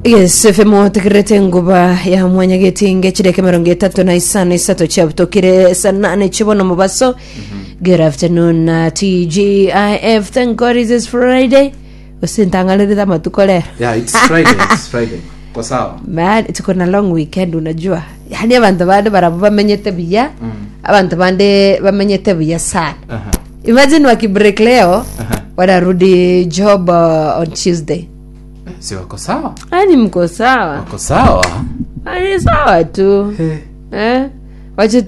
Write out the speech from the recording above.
Yes, femo tekrete nguba ya mwanya getinge chireke meronge 3 chabutokire sanane chibono mubaso. Good afternoon, TGIF. Thank God it is Friday. Usintangale dama tukole. Yeah, it's Friday. It's Friday. Kwa sawa. Man, it's gonna long weekend unajua. Yani abantu bade barabuba menyete biya. Abantu bande bamenyete biya sana. Imagine wakibreak leo, wanarudi job on Tuesday. Si wako sawa? Ani mko sawa? Wako sawa? Ani sawa tu. Wacha